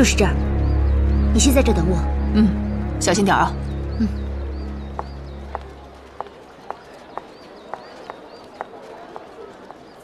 就是这儿。你先在这等我。 嗯，小心点啊。